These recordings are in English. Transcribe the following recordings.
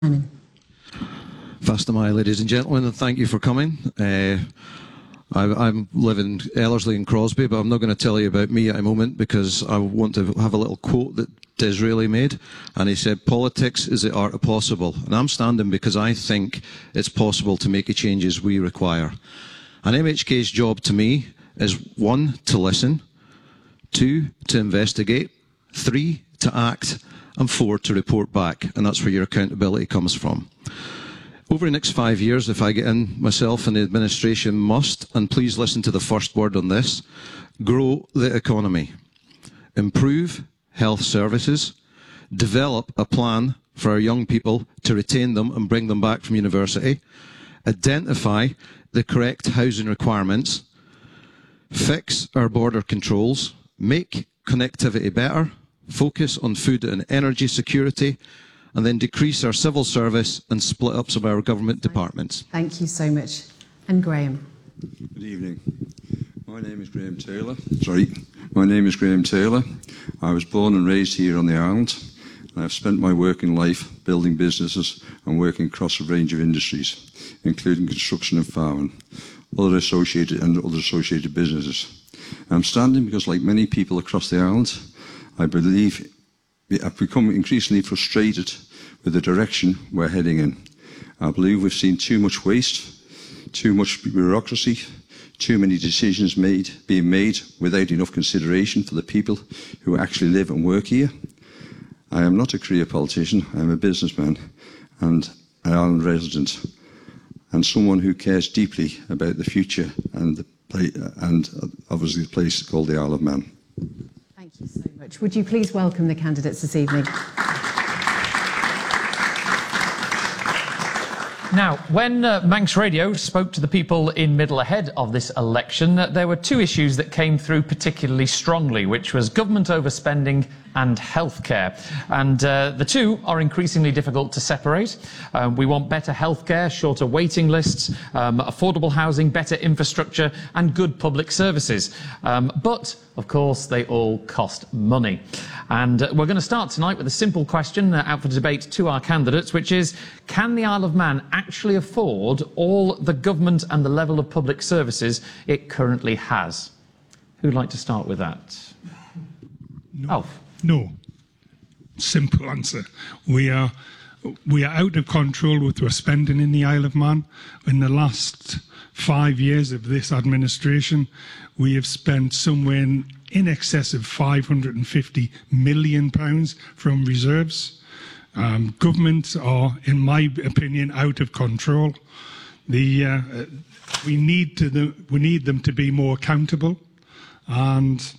First of all, ladies and gentlemen, and thank you for coming. I live in Ellerslie and Crosby, but I'm not going to tell you about me at the moment because I want to have a little quote that Disraeli made, and he said, "Politics is the art of possible." And I'm standing because I think it's possible to make the changes we require. And MHK's job to me is 1, to listen, 2, to investigate, 3, to act, and 4, to report back. And that's where your accountability comes from. Over the next 5 years, if I get in, myself and the administration must, and please listen to the first word on this, grow the economy, improve health services, develop a plan for our young people to retain them and bring them back from university, identify the correct housing requirements, fix our border controls, make connectivity better, focus on food and energy security, and then decrease our civil service and split up some of our government departments. Thank you so much. And Graham. Good evening. My name is Graham Taylor. My name is Graham Taylor. I was born and raised here on the island, and I've spent my working life building businesses and working across a range of industries, including construction and farming, other associated businesses. I'm standing because, like many people across the island, I believe I've become increasingly frustrated with the direction we're heading in. I believe we've seen too much waste, too much bureaucracy, too many decisions being made without enough consideration for the people who actually live and work here. I am not a career politician. I am a businessman and an island resident, and someone who cares deeply about the future and obviously the place called the Isle of Man. Thank you so much. Would you please welcome the candidates this evening? Now, when Manx Radio spoke to the people in Middle ahead of this election, there were 2 issues that came through particularly strongly, which was government overspending and healthcare. And the 2 are increasingly difficult to separate. We want better healthcare, shorter waiting lists, affordable housing, better infrastructure and good public services. But, of course, they all cost money. And we're going to start tonight with a simple question out for debate to our candidates, which is, can the Isle of Man actually afford all the government and the level of public services it currently has? Who'd like to start with that? No. Alf. No. Simple answer. We are out of control with our spending in the Isle of Man. In the last 5 years of this administration, we have spent somewhere in excess of £550 million from reserves. Governments are, in my opinion, out of control. We need them to be more accountable, and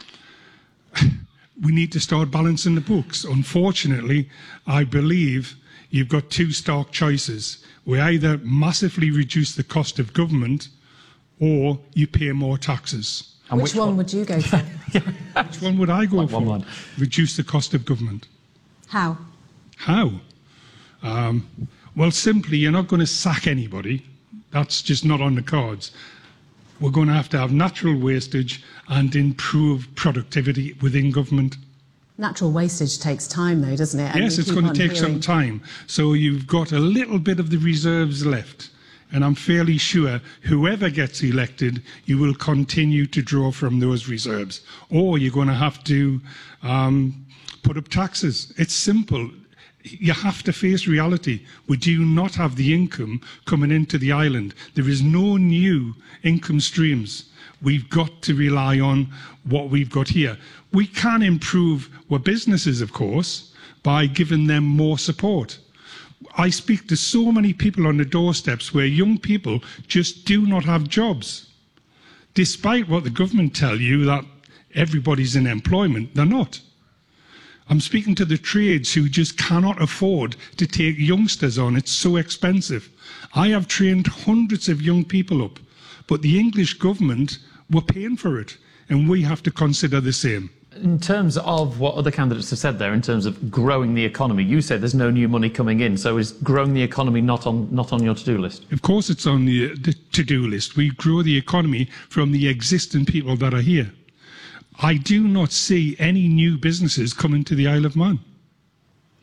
we need to start balancing the books. Unfortunately, I believe you've got 2 stark choices. We either massively reduce the cost of government or you pay more taxes. And which one would you go for? Which one would I go for? Reduce the cost of government. How? How? Well, simply, you're not going to sack anybody. That's just not on the cards. We're going to have natural wastage and improve productivity within government. Natural wastage takes time, though, doesn't it? Yes, it's going to take some time. So you've got a little bit of the reserves left. And I'm fairly sure whoever gets elected, you will continue to draw from those reserves. Or you're going to have to put up taxes. It's simple. You have to face reality. We do not have the income coming into the island. There is no new income streams. We've got to rely on what we've got here. We can improve our businesses, of course, by giving them more support. I speak to so many people on the doorsteps where young people just do not have jobs. Despite what the government tell you that everybody's in employment, they're not. I'm speaking to the trades who just cannot afford to take youngsters on. It's so expensive. I have trained hundreds of young people up, but the English government were paying for it, and we have to consider the same. In terms of what other candidates have said there, in terms of growing the economy, you said there's no new money coming in. So is growing the economy not on your to-do list? Of course it's on the to-do list. We grow the economy from the existing people that are here. I do not see any new businesses coming to the Isle of Man.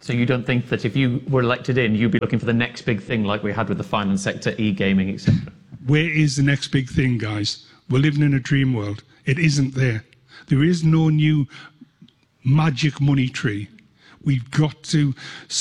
So you don't think that if you were elected in, you'd be looking for the next big thing like we had with the finance sector, e-gaming, etc.? Where is the next big thing, guys? We're living in a dream world. It isn't there. There is no new magic money tree. We've got to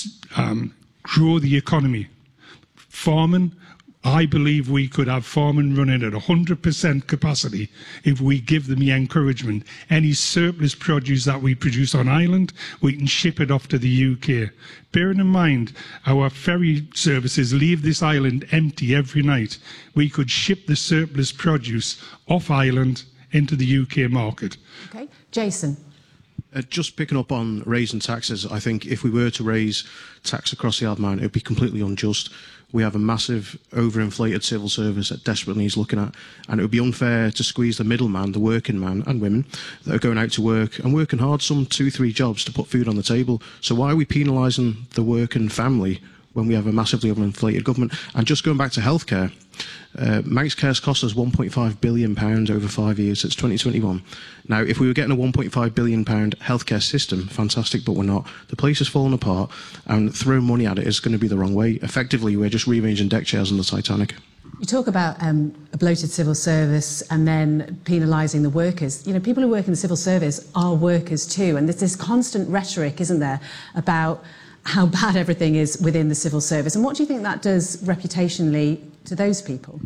grow the economy. Farming, I believe we could have farming running at 100% capacity if we give them the encouragement. Any surplus produce that we produce on island, we can ship it off to the UK. Bearing in mind, our ferry services leave this island empty every night. We could ship the surplus produce off island into the UK market. Okay, Jason. Just picking up on raising taxes, I think if we were to raise tax across the Isle of Man, it would be completely unjust. We have a massive overinflated civil service that desperately needs looking at, and it would be unfair to squeeze the middleman, the working man and women that are going out to work and working hard, some 2-3 jobs to put food on the table. So why are we penalising the working family when we have a massively overinflated government? And just going back to healthcare, Manx Care's cost us £1.5 billion over 5 years. It's 2021. Now, if we were getting a £1.5 billion healthcare system, fantastic, but we're not. The place is falling apart, and throwing money at it is going to be the wrong way. Effectively, we're just rearranging deck chairs on the Titanic. You talk about a bloated civil service and then penalising the workers. You know, people who work in the civil service are workers too, and there's this constant rhetoric, isn't there, about how bad everything is within the civil service. And what do you think that does reputationally to those people?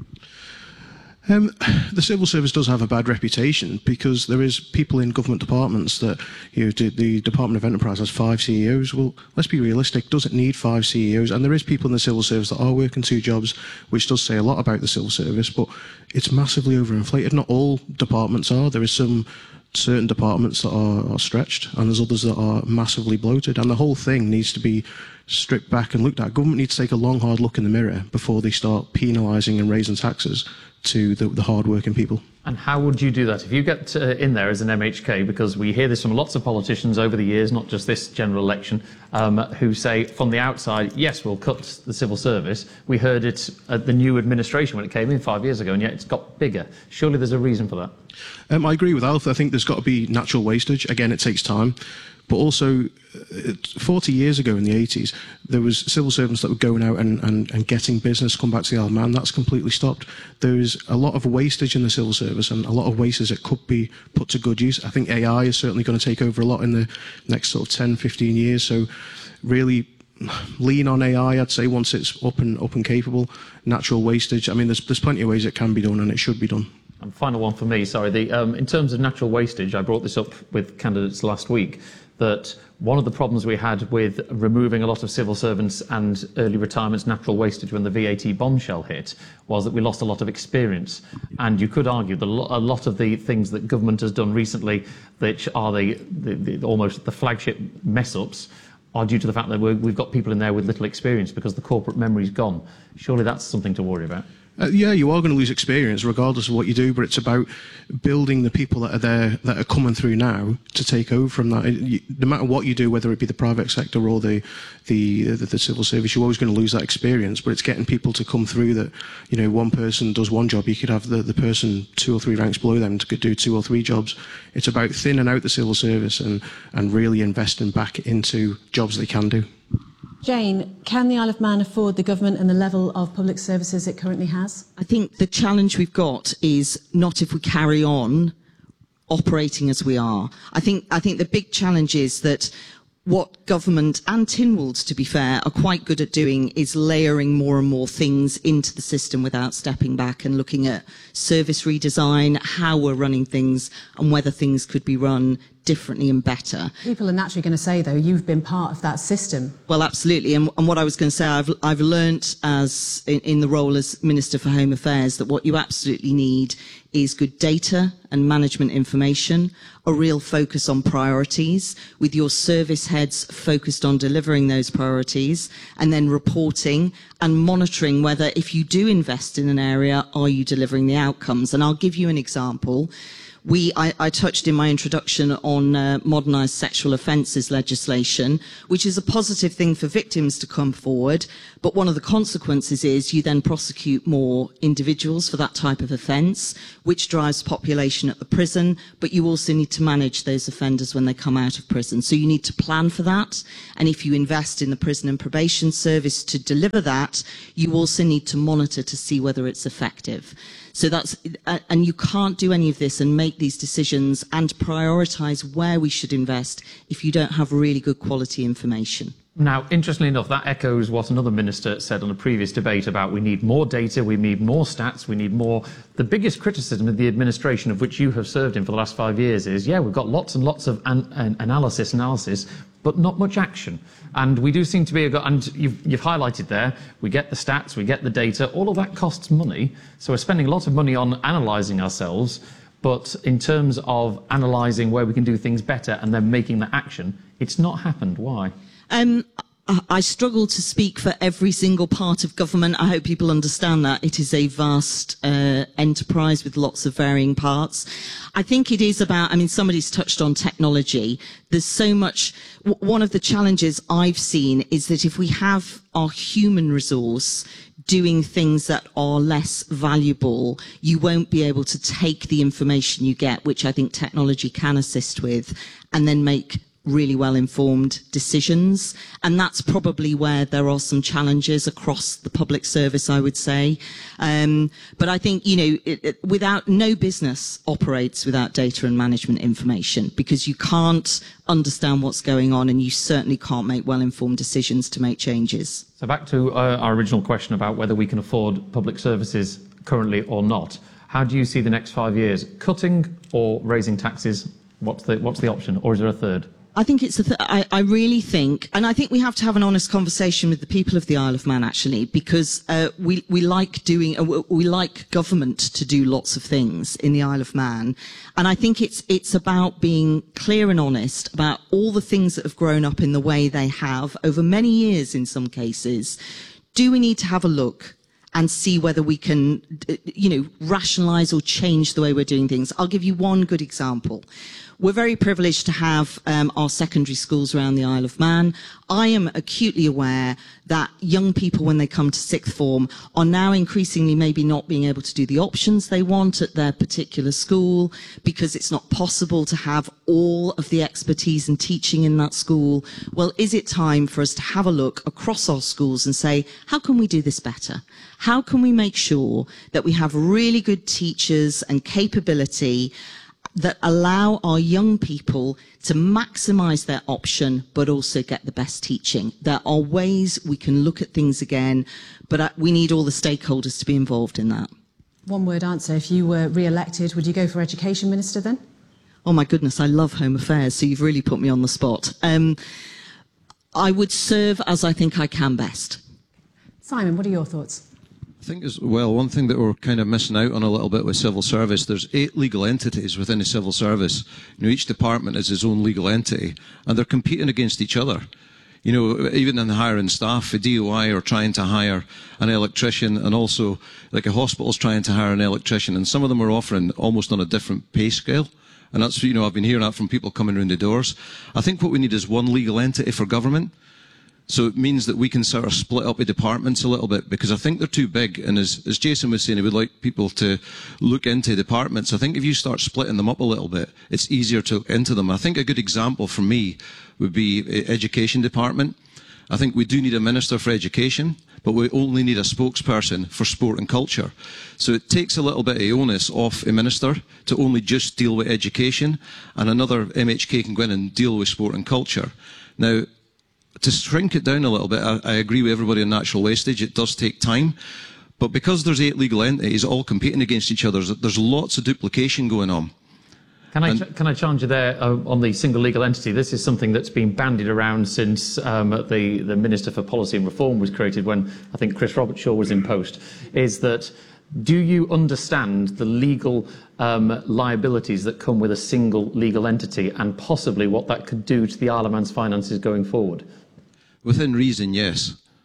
The civil service does have a bad reputation because there is people in government departments that, you know, the Department of Enterprise has 5 CEOs. Well, let's be realistic, doesn't need 5 CEOs, and there is people in the civil service that are working 2 jobs, which does say a lot about the civil service, but it's massively overinflated. Not all departments are. There is some certain departments that are stretched, and there's others that are massively bloated, and the whole thing needs to be stripped back and looked at. Government needs to take a long, hard look in the mirror before they start penalising and raising taxes to the hard-working people. And how would you do that? If you get in there as an MHK, because we hear this from lots of politicians over the years, not just this general election, who say from the outside, yes, we'll cut the civil service. We heard it at the new administration when it came in 5 years ago, and yet it's got bigger. Surely there's a reason for that. I agree with Alf. I think there's got to be natural wastage. Again, it takes time. But also, 40 years ago in the 80s, there was civil servants that were going out and getting business, come back to the Isle of Man. That's completely stopped. There's a lot of wastage in the civil service and a lot of wastage that could be put to good use. I think AI is certainly going to take over a lot in the next sort of 10, 15 years. So really lean on AI, I'd say, once it's up and capable. Natural wastage, I mean, there's plenty of ways it can be done and it should be done. And final one for me, sorry. In terms of natural wastage, I brought this up with candidates last week, that one of the problems we had with removing a lot of civil servants and early retirements, natural wastage, when the VAT bombshell hit, was that we lost a lot of experience. And you could argue that a lot of the things that government has done recently, which are almost the flagship mess-ups, are due to the fact that we've got people in there with little experience because the corporate memory's gone. Surely that's something to worry about. Yeah, you are going to lose experience regardless of what you do, but it's about building the people that are there, that are coming through now, to take over from that. No matter what you do, whether it be the private sector or the civil service, you're always going to lose that experience. But it's getting people to come through that, you know, one person does one job, you could have the person 2 or 3 ranks below them to do 2 or 3 jobs. It's about thinning out the civil service and really investing back into jobs they can do. Jane, can the Isle of Man afford the government and the level of public services it currently has? I think the challenge we've got is not if we carry on operating as we are. I think the big challenge is that what government and Tynwald, to be fair, are quite good at doing is layering more and more things into the system without stepping back and looking at service redesign, how we're running things and whether things could be run differently and better. People are naturally going to say, though, you've been part of that system. Well, absolutely. And what I was going to say, I've learnt as in the role as Minister for Home Affairs that what you absolutely need is good data and management information, a real focus on priorities, with your service heads focused on delivering those priorities, and then reporting and monitoring whether, if you do invest in an area, are you delivering the outcomes. And I'll give you an example. I touched in my introduction on modernised sexual offences legislation, which is a positive thing for victims to come forward. But one of the consequences is you then prosecute more individuals for that type of offence, which drives population at the prison. But you also need to manage those offenders when they come out of prison. So you need to plan for that. And if you invest in the prison and probation service to deliver that, you also need to monitor to see whether it's effective. So that's, and you can't do any of this and make these decisions and prioritise where we should invest if you don't have really good quality information. Now, interestingly enough, that echoes what another minister said on a previous debate about we need more data, we need more stats, we need more. The biggest criticism of the administration of which you have served in for the last 5 years is, yeah, we've got lots and lots of analysis, but not much action. And we do seem to be, and you've highlighted there, we get the stats, we get the data, all of that costs money. So we're spending a lot of money on analysing ourselves, but in terms of analysing where we can do things better and then making that action, it's not happened. Why? I struggle to speak for every single part of government. I hope people understand that. It is a vast enterprise with lots of varying parts. I think it is about, I mean, somebody's touched on technology. There's so much. One of the challenges I've seen is that if we have our human resource doing things that are less valuable, you won't be able to take the information you get, which I think technology can assist with, and then make really well-informed decisions. And that's probably where there are some challenges across the public service, I would say. But I think, you know, no business operates without data and management information, because you can't understand what's going on and you certainly can't make well-informed decisions to make changes. So back to our original question about whether we can afford public services currently or not. How do you see the next 5 years? Cutting or raising taxes? What's the option, or is there a third? I think it's I really think, and I think we have to have an honest conversation with the people of the Isle of Man, actually, because we like government to do lots of things in the Isle of Man, and I think it's about being clear and honest about all the things that have grown up in the way they have over many years. In some cases, do we need to have a look and see whether we can, rationalise or change the way we're doing things? I'll give you one good example. We're very privileged to have our secondary schools around the Isle of Man. I am acutely aware that young people, when they come to sixth form, are now increasingly maybe not being able to do the options they want at their particular school because it's not possible to have all of the expertise and teaching in that school. Well, is it time for us to have a look across our schools and say, how can we do this better? How can we make sure that we have really good teachers and capability that allow our young people to maximise their option, but also get the best teaching? There are ways we can look at things again, but we need all the stakeholders to be involved in that. One word answer. If you were re-elected, would you go for Education Minister then? Oh my goodness, I love Home Affairs, so you've really put me on the spot. I would serve as I think I can best. Simon, what are your thoughts? I think as well, one thing that we're kind of missing out on a little bit with civil service, there's 8 legal entities within the civil service. Each department is its own legal entity, and they're competing against each other. Even in the hiring staff, the DOI are trying to hire an electrician, and also like a hospital's trying to hire an electrician, and some of them are offering almost on a different pay scale. And that's, I've been hearing that from people coming around the doors. I think what we need is one legal entity for government. So it means that we can sort of split up the departments a little bit, because I think they're too big. And as Jason was saying, he would like people to look into departments. I think if you start splitting them up a little bit, it's easier to look into them. I think a good example for me would be education department. I think we do need a minister for education, but we only need a spokesperson for sport and culture. So it takes a little bit of onus off a minister to only just deal with education, and another MHK can go in and deal with sport and culture. Now, to shrink it down a little bit, I agree with everybody on natural wastage. It does take time. But because there's 8 legal entities all competing against each other, there's lots of duplication going on. Can I challenge you there on the single legal entity? This is something that's been bandied around since the Minister for Policy and Reform was created, when I think Chris Robertshaw was in post, is that do you understand the legal liabilities that come with a single legal entity, and possibly what that could do to the Isle of Man's finances going forward? Within reason, yes.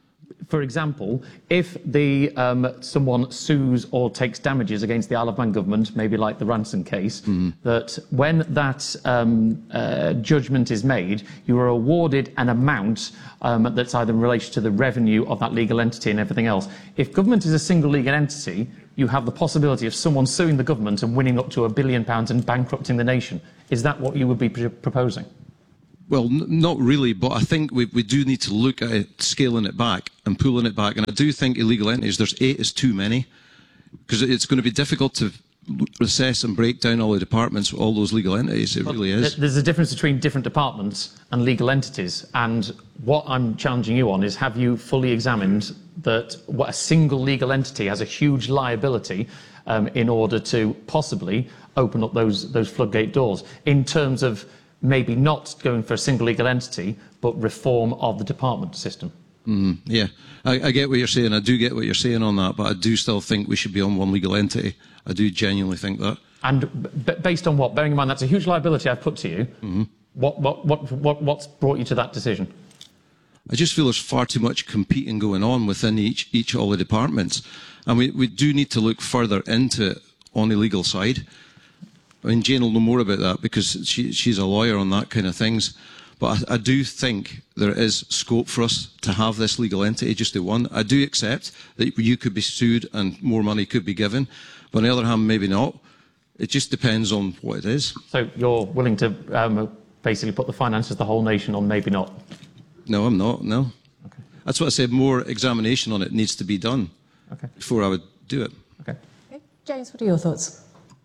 for example, if someone sues or takes damages against the Isle of Man government, maybe like the Ranson case, that when that judgment is made, you are awarded an amount that's either in relation to the revenue of that legal entity and everything else. If government is a single legal entity, you have the possibility of someone suing the government and winning up to £1 billion and bankrupting the nation. Is that what you would be proposing? Well, not really, but I think we do need to look at it, scaling it back and pulling it back. And I do think illegal entities, there's 8 is too many, because it's going to be difficult to assess and break down all the departments, all those legal entities. It really is. There's a difference between different departments and legal entities. And what I'm challenging you on is, have you fully examined that what a single legal entity has a huge liability in order to possibly open up those floodgate doors in terms of maybe not going for a single legal entity, but reform of the department system? Yeah, I get what you're saying. I do get what you're saying on that, but I do still think we should be on one legal entity. I do genuinely think that. And based on what? Bearing in mind that's a huge liability I've put to you. What's brought you to that decision? I just feel there's far too much competing going on within each all the departments, and we do need to look further into it on the legal side. I mean, Jane will know more about that because she's a lawyer on that kind of things. But I do think there is scope for us to have this legal entity, just the one. I do accept that you could be sued and more money could be given. But on the other hand, maybe not. It just depends on what it is. So you're willing to basically put the finances of the whole nation on maybe not? No, I'm not, no. Okay. That's what I said, more examination on it needs to be done before I would do it. Okay. James, what are your thoughts?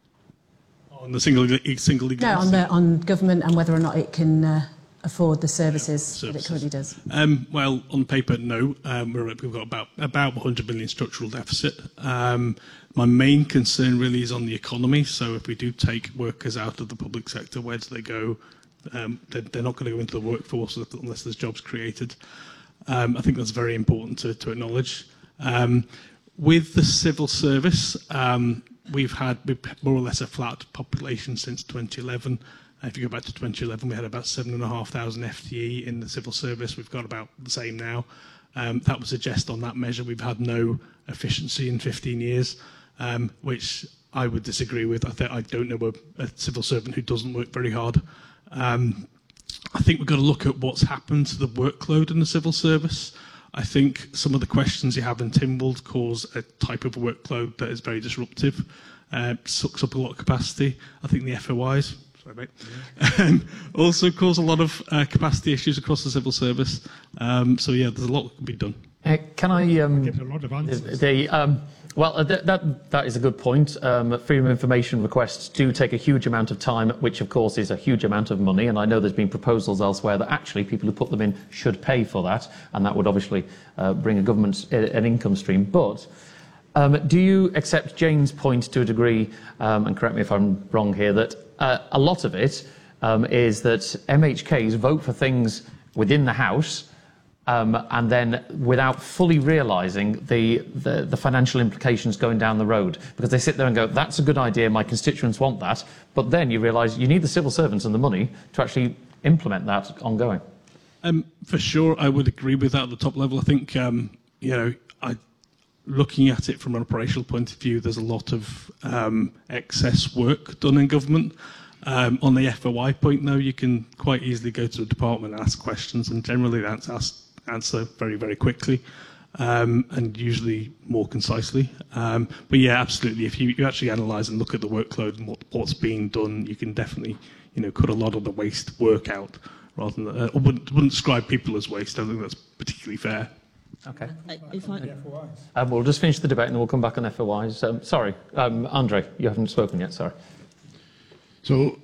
On the single legal No, on government and whether or not it can afford the services that it currently does. Well, on paper, no. We've got about 100 million structural deficit. My main concern really is on the economy. So if we do take workers out of the public sector, where do they go? They're not going to go into the workforce unless there's jobs created. I think that's very important to acknowledge. With the civil service, we've had more or less a flat population since 2011. If you go back to 2011, we had about 7,500 FTE in the civil service. We've got about the same now. That would suggest on that measure we've had no efficiency in 15 years, which I would disagree with. I don't know a civil servant who doesn't work very hard. I think we've got to look at what's happened to the workload in the civil service. I think some of the questions you have in Tynwald cause a type of workload that is very disruptive, sucks up a lot of capacity. I think the FOIs, sorry mate, also cause a lot of capacity issues across the civil service. So yeah, there's a lot that can be done. Can I Give a lot of answers. Well, that is a good point. Freedom of information requests do take a huge amount of time, which of course is a huge amount of money. And I know there's been proposals elsewhere that actually people who put them in should pay for that. And that would obviously bring a government an income stream. But do you accept Jane's point to a degree, and correct me if I'm wrong here, that a lot of it is that MHKs vote for things within the House and then without fully realising the financial implications going down the road, because they sit there and go, that's a good idea, my constituents want that, but then you realise you need the civil servants and the money to actually implement that ongoing. For sure, I would agree with that at the top level. I think, looking at it from an operational point of view, there's a lot of excess work done in government. On the FOI point, though, you can quite easily go to the department and ask questions, and generally that's answer very, very quickly, and usually more concisely. But yeah, absolutely. If you actually analyse and look at the workload and what's being done, you can definitely, cut a lot of the waste work out, rather than I wouldn't describe people as waste. I don't think that's particularly fair. Okay. FOIs. We'll just finish the debate and then we'll come back on FOIs. Sorry, Andre, you haven't spoken yet. Sorry. So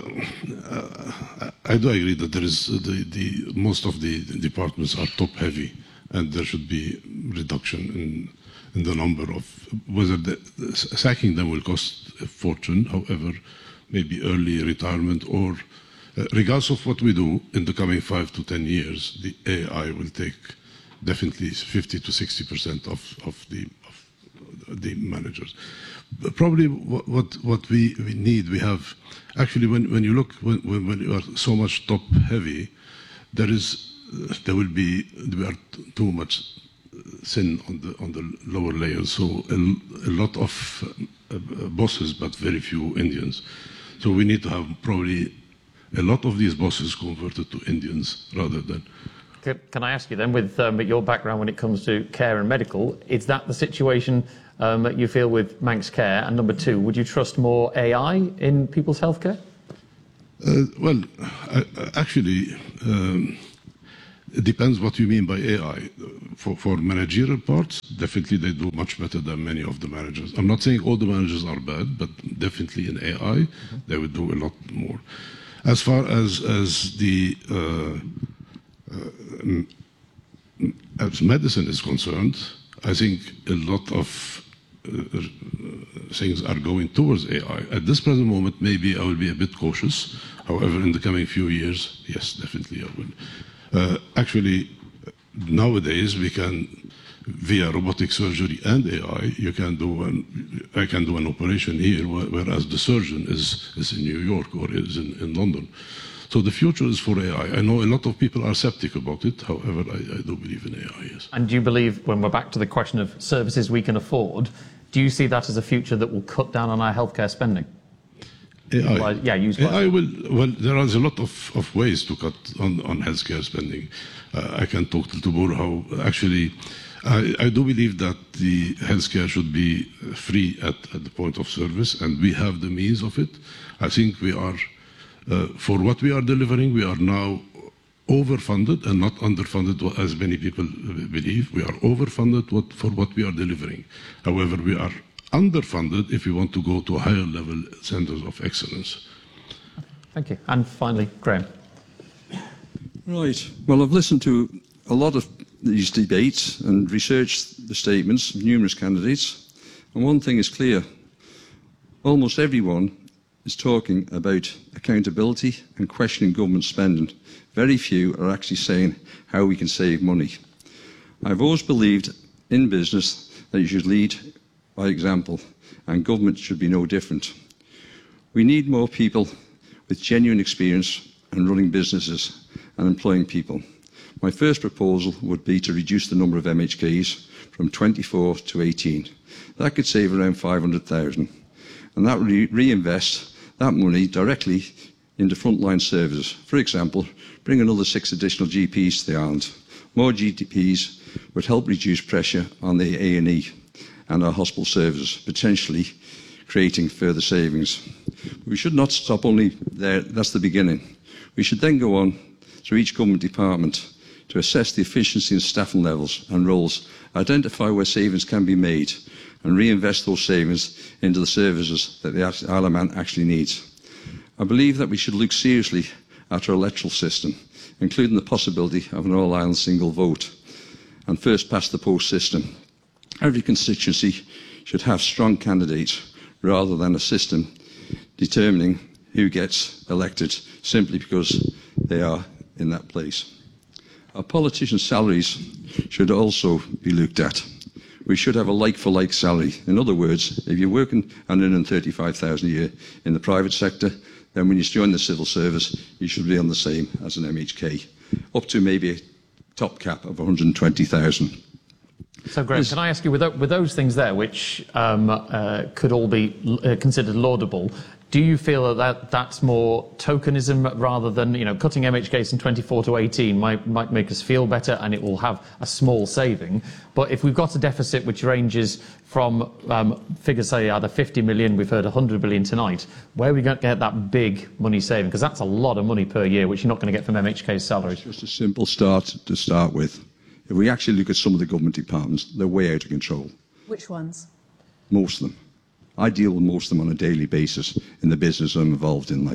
I do agree that there is most of the departments are top heavy, and there should be reduction in the number of whether sacking them will cost a fortune. However, maybe early retirement or regardless of what we do in the coming 5 to 10 years, the AI will take definitely 50 to 60% of the managers. Probably what we need, we have actually when you look when you are so much top heavy, we are too much thin on the lower layers. So a lot of bosses, but very few Indians. So we need to have probably a lot of these bosses converted to Indians rather than. Can I ask you then, with your background when it comes to care and medical, is that the situation you feel with Manx Care? And number two, would you trust more AI in people's healthcare? Well, actually, it depends what you mean by AI. For managerial parts, definitely they do much better than many of the managers. I'm not saying all the managers are bad, but definitely in AI, they would do a lot more. As far as the as medicine is concerned, I think a lot of things are going towards AI. At this present moment, maybe I will be a bit cautious. However, in the coming few years, yes, definitely I will. Actually, nowadays we can, via robotic surgery and AI, I can do an operation here, whereas the surgeon is in New York or is in London. So the future is for AI. I know a lot of people are skeptic about it. However, I do believe in AI, yes. And do you believe, when we're back to the question of services we can afford, do you see that as a future that will cut down on our healthcare spending? AI. Use AI will. Well, there are a lot of ways to cut on healthcare spending. I can talk to Tibor how actually. I do believe that the healthcare should be free at the point of service, and we have the means of it. I think we are, for what we are delivering, we are now overfunded and not underfunded as many people believe. We are overfunded for what we are delivering. However, we are underfunded if we want to go to higher level centers of excellence. Thank you. And finally, Graham. Right. Well, I've listened to a lot of these debates and researched the statements of numerous candidates. And one thing is clear. Almost everyone is talking about accountability and questioning government spending. Very few are actually saying how we can save money. I've always believed in business that you should lead by example, and government should be no different. We need more people with genuine experience in running businesses and employing people. My first proposal would be to reduce the number of MHKs from 24 to 18. That could save around 500,000, and that would reinvest that money directly into frontline services. For example, bring another 6 additional GPs to the island. More GPs would help reduce pressure on the A&E and our hospital services, potentially creating further savings. We should not stop only there. That's the beginning. We should then go on through each government department to assess the efficiency and staffing levels and roles, identify where savings can be made, and reinvest those savings into the services that the Isle of Man actually needs. I believe that we should look seriously at our electoral system, including the possibility of an all-island single vote and first-past-the-post system. Every constituency should have strong candidates rather than a system determining who gets elected simply because they are in that place. Our politicians' salaries should also be looked at. We should have a like-for-like salary. In other words, if you're working and earning 35,000 a year in the private sector, then when you join the civil service, you should be on the same as an MHK, up to maybe a top cap of 120,000. So, Graham, can I ask you, with those things there, which could all be considered laudable, do you feel that that's more tokenism rather than, cutting MHKs from 24 to 18 might make us feel better and it will have a small saving? But if we've got a deficit which ranges from figures say either 50 million, we've heard 100 billion tonight, where are we going to get that big money saving? Because that's a lot of money per year, which you're not going to get from MHK's salaries. Just a simple start to start with. If we actually look at some of the government departments, they're way out of control. Which ones? Most of them. I deal with most of them on a daily basis in the business I'm involved in.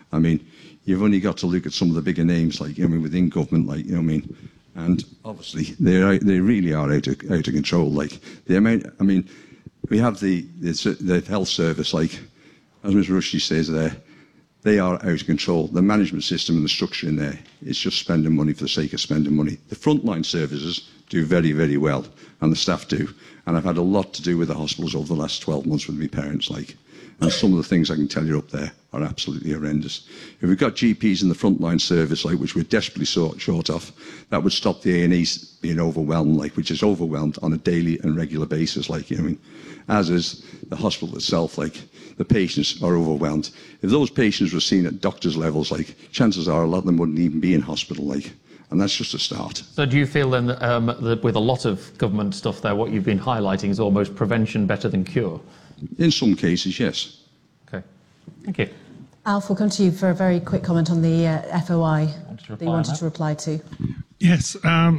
You've only got to look at some of the bigger names, within government, and obviously they really are out of control. The amount, we have the health service, as Ms. Rushdie says there, they are out of control. The management system and the structure in there is just spending money for the sake of spending money. The frontline services do very, very well, and the staff do. And I've had a lot to do with the hospitals over the last 12 months with my parents, And some of the things I can tell you up there are absolutely horrendous. If we've got GPs in the frontline service, like, which we're desperately short of, that would stop the A&Es being overwhelmed, like, which is overwhelmed on a daily and regular basis, like, you know what I mean? As is the hospital itself, like, the patients are overwhelmed. If those patients were seen at doctors' levels, like, chances are a lot of them wouldn't even be in hospital, like, and that's just a start. So do you feel then that with a lot of government stuff there, what you've been highlighting is almost prevention better than cure? In some cases, yes. Okay, thank you. Alf, we'll come to you for a very quick comment on the FOI that you wanted to reply to. Yes, I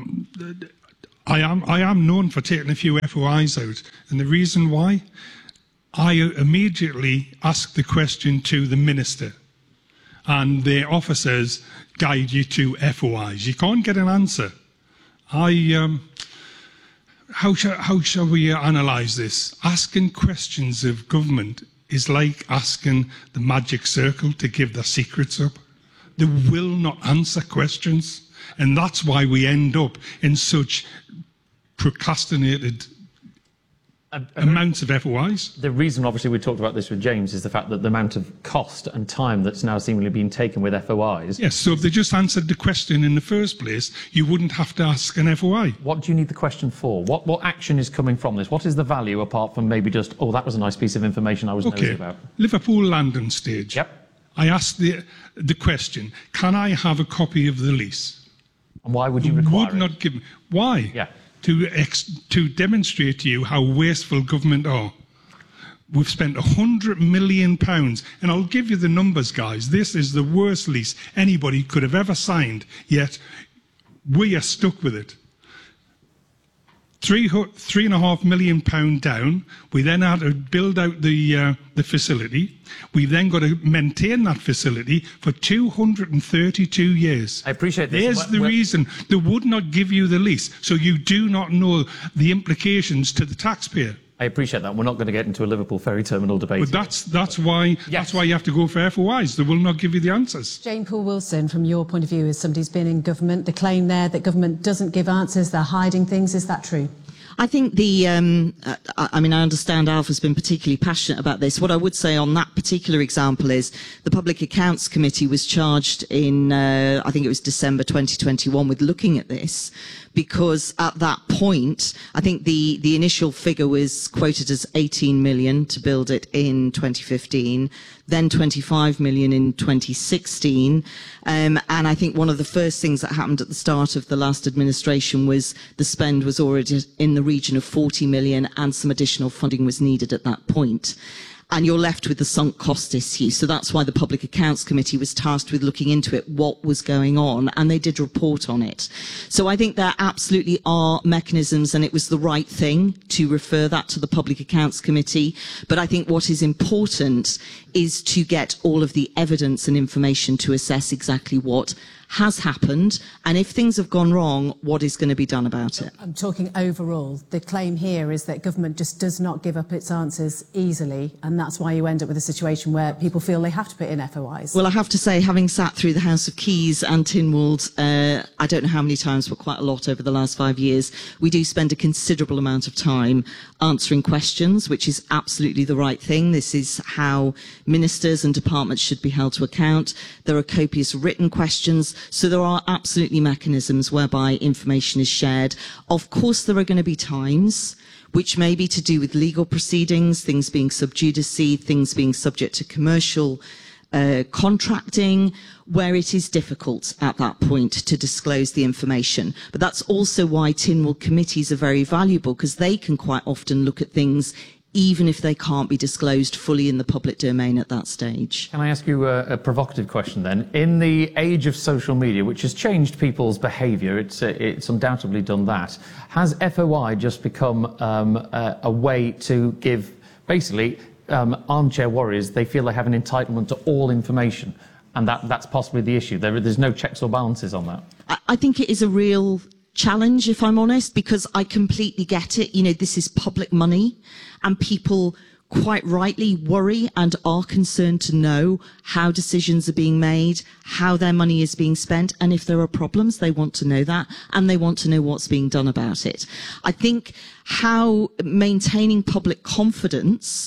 am known for taking a few FOIs out, and the reason why, I immediately ask the question to the minister, and their officers guide you to FOIs. You can't get an answer. How shall we analyse this? Asking questions of government is like asking the magic circle to give their secrets up. They will not answer questions, and that's why we end up in such procrastinated amounts of FOIs. The reason, obviously, we talked about this with James is the fact that the amount of cost and time that's now seemingly being taken with FOIs. Yes, so if they just answered the question in the first place, you wouldn't have to ask an FOI. What do you need the question for? What action is coming from this? What is the value apart from maybe just, oh, that was a nice piece of information I was nosy about? Liverpool landing stage. Yep. I asked the question, can I have a copy of the lease? And why would you require would not give. Why? Yeah. To demonstrate to you how wasteful government are. We've spent £100 million, and I'll give you the numbers, guys. This is the worst lease anybody could have ever signed, yet we are stuck with it. £3.5 million down. We then had to build out the facility. We've then got to maintain that facility for 232 years. I appreciate this. There's the reason. They would not give you the lease, so you do not know the implications to the taxpayer. I appreciate that. We're not going to get into a Liverpool ferry terminal debate. But that's why you have to go for FOIs. They will not give you the answers. Jane Poole Wilson, from your point of view, as somebody who's been in government, the claim there that government doesn't give answers, they're hiding things, is that true? I think I understand Alf has been particularly passionate about this. What I would say on that particular example is the Public Accounts Committee was charged in, I think it was December 2021, with looking at this, because at that point, I think the initial figure was quoted as 18 million to build it in 2015, then 25 million in 2016. And I think one of the first things that happened at the start of the last administration was the spend was already in the region of 40 million and some additional funding was needed at that point. And you're left with the sunk cost issue. So that's why the Public Accounts Committee was tasked with looking into it, what was going on, and they did report on it. So I think there absolutely are mechanisms, and it was the right thing to refer that to the Public Accounts Committee. But I think what is important is to get all of the evidence and information to assess exactly what has happened, and if things have gone wrong, what is going to be done about it? I'm talking overall. The claim here is that government just does not give up its answers easily, and that's why you end up with a situation where people feel they have to put in FOIs. Well, I have to say, having sat through the House of Keys and Tynwald, I don't know how many times, but quite a lot over the last 5 years, we do spend a considerable amount of time answering questions, which is absolutely the right thing. This is how ministers and departments should be held to account. There are copious written questions. So there are absolutely mechanisms whereby information is shared. Of course, there are going to be times which may be to do with legal proceedings, things being sub judice, things being subject to commercial contracting, where it is difficult at that point to disclose the information. But that's also why Tynwald committees are very valuable, because they can quite often look at things even if they can't be disclosed fully in the public domain at that stage. Can I ask you a provocative question then? In the age of social media, which has changed people's behaviour, it's undoubtedly done that, has FOI just become a way to give, basically, armchair warriors, they feel they have an entitlement to all information, and that's possibly the issue. There's no checks or balances on that. I think it is a real challenge, if I'm honest, because I completely get it. You know, this is public money, and people quite rightly worry and are concerned to know how decisions are being made, how their money is being spent, and if there are problems, they want to know that, and they want to know what's being done about it. I think how maintaining public confidence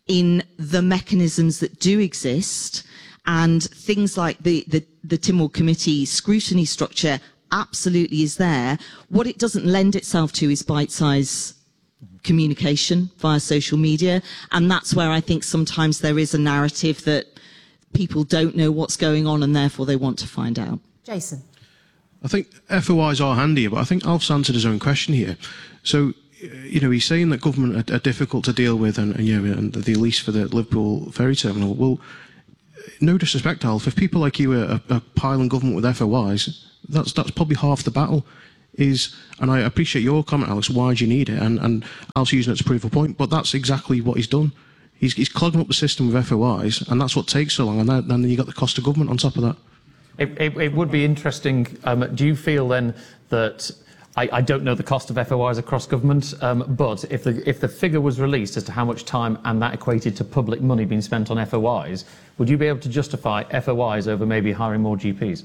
in the mechanisms that do exist, and things like the Tynwald Committee scrutiny structure absolutely is there. What it doesn't lend itself to is bite-size communication via social media, and that's where I think sometimes there is a narrative that people don't know what's going on and therefore they want to find out. Jason. I think FOIs are handy, but I think Alf's answered his own question here. So, he's saying that government are difficult to deal with and the lease for the Liverpool ferry terminal. Well, no disrespect, Alf, if people like you are piling government with FOIs, that's probably half the battle. And I appreciate your comment, Alex, why do you need it? And Alf's using it to prove a point, but that's exactly what he's done. He's clogging up the system with FOIs, and that's what takes so long, and then you got the cost of government on top of that. It would be interesting. Do you feel then that I don't know the cost of FOIs across government, but if the figure was released as to how much time and that equated to public money being spent on FOIs, would you be able to justify FOIs over maybe hiring more GPs?